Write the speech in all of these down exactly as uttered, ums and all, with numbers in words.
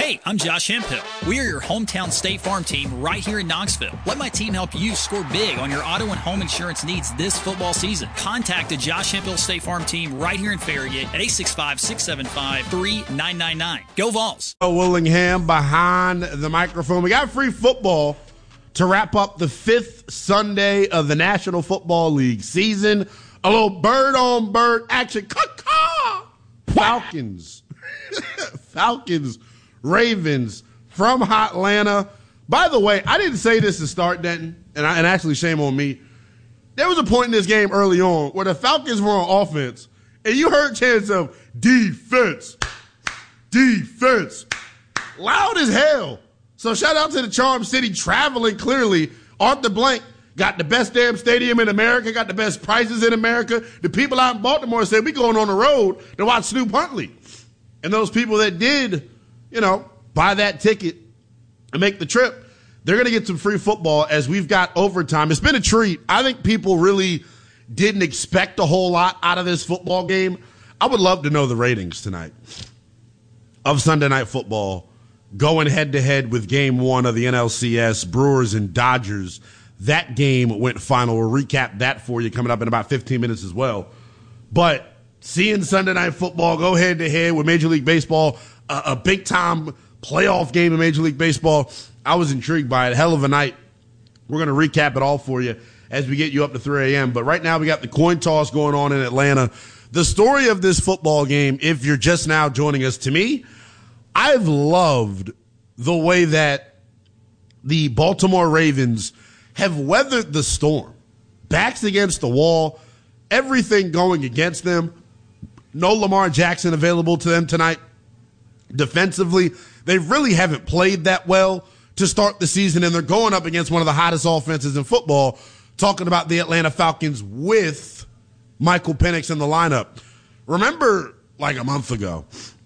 Hey, I'm Josh Hemphill. We are your hometown State Farm team right here in Knoxville. Let my team help you score big on your auto and home insurance needs this football season. Contact the Josh Hemphill State Farm team right here in Farragut at eight six five, six seven five, three nine nine nine. Go Vols. Willingham behind the microphone. We got free football to wrap up the fifth Sunday of the National Football League season. A little bird-on-bird action. Caw-caw! Falcons. Falcons. Ravens from Hotlanta. By the way, I didn't say this to start, Denton, and, I, and actually shame on me. There was a point in this game early on where the Falcons were on offense, and you heard chants of defense, defense, loud as hell. So shout out to the Charm City traveling clearly. Arthur Blank got the best damn stadium in America, got the best prices in America. The people out in Baltimore said, we going on the road to watch Snoop Huntley. And those people that did, you know, buy that ticket and make the trip, they're going to get some free football as we've got overtime. It's been a treat. I think people really didn't expect a whole lot out of this football game. I would love to know the ratings tonight of Sunday Night Football going head-to-head with game one of the N L C S, Brewers and Dodgers. That game went final. We'll recap that for you coming up in about fifteen minutes as well. But seeing Sunday Night Football go head-to-head with Major League Baseball, a, a big-time playoff game in Major League Baseball, I was intrigued by it. Hell of a night. We're going to recap it all for you as we get you up to three a.m. But right now we got the coin toss going on in Atlanta. The story of this football game, if you're just now joining us, to me, I've loved the way that the Baltimore Ravens have weathered the storm. Backs against the wall, everything going against them. No Lamar Jackson available to them tonight. Defensively, they really haven't played that well to start the season, and they're going up against one of the hottest offenses in football, talking about the Atlanta Falcons with Michael Penix in the lineup. Remember, like a month ago,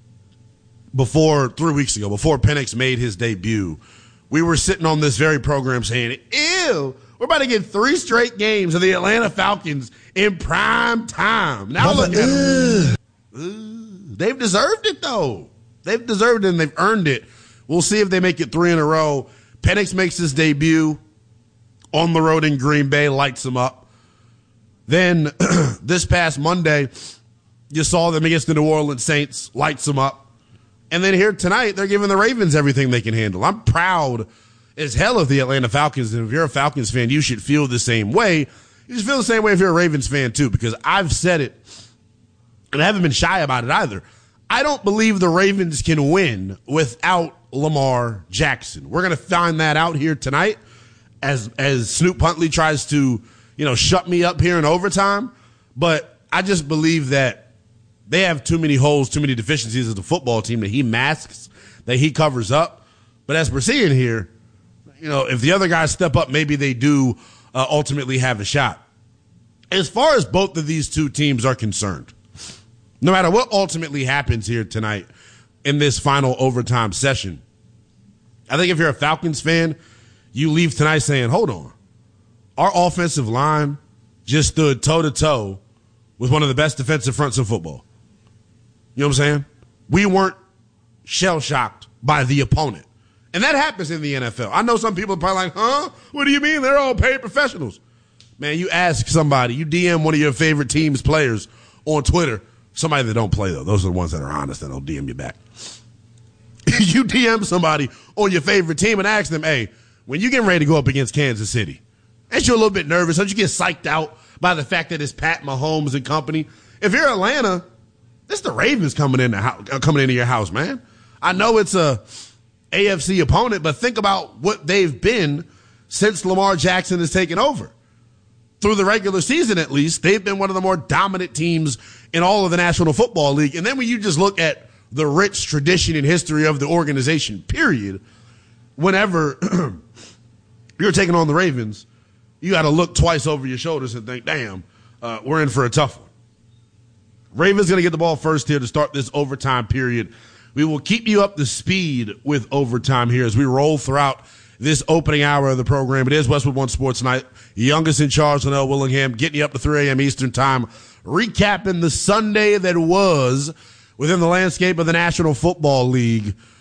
before, three weeks ago, before Penix made his debut, we were sitting on this very program saying, ew, we're about to get three straight games of the Atlanta Falcons in prime time. Now look at them. They've deserved it, though. They've deserved it, and they've earned it. We'll see if they make it three in a row. Penix makes his debut on the road in Green Bay, lights them up. Then this past Monday, you saw them against the New Orleans Saints, lights them up. And then here tonight, they're giving the Ravens everything they can handle. I'm proud as hell of the Atlanta Falcons, and if you're a Falcons fan, you should feel the same way. You should feel the same way if you're a Ravens fan, too, because I've said it, and I haven't been shy about it either. I don't believe the Ravens can win without Lamar Jackson. We're going to find that out here tonight as as Snoop Huntley tries to, you know, shut me up here in overtime. But I just believe that they have too many holes, too many deficiencies as a football team that he masks, that he covers up. But as we're seeing here, you know, if the other guys step up, maybe they do uh, ultimately have a shot. As far as both of these two teams are concerned, no matter what ultimately happens here tonight in this final overtime session, I think if you're a Falcons fan, you leave tonight saying, hold on, our offensive line just stood toe-to-toe with one of the best defensive fronts in football. You know what I'm saying? We weren't shell-shocked by the opponent. And that happens in the N F L. I know some people are probably like, huh? What do you mean? They're all paid professionals. Man, you ask somebody, you D M one of your favorite team's players on Twitter, somebody that don't play, though. Those are the ones that are honest and they'll D M you back. You D M somebody on your favorite team and ask them, hey, when you getting ready to go up against Kansas City, ain't you a little bit nervous? Don't you get psyched out by the fact that it's Pat Mahomes and company? If you're Atlanta, it's the Ravens coming in the house, coming into your house, man. I know it's a A F C opponent, but think about what they've been since Lamar Jackson has taken over. Through the regular season, at least, they've been one of the more dominant teams in all of the National Football League. And then when you just look at the rich tradition and history of the organization, period, whenever you're taking on the Ravens, you got to look twice over your shoulders and think, damn, uh, we're in for a tough one. Ravens going to get the ball first here to start this overtime period. We will keep you up to speed with overtime here as we roll throughout this opening hour of the program. It is Westwood One Sports Night. Youngest in charge, Linnell Willingham, getting you up to three a.m. Eastern Time, recapping the Sunday that was within the landscape of the National Football League.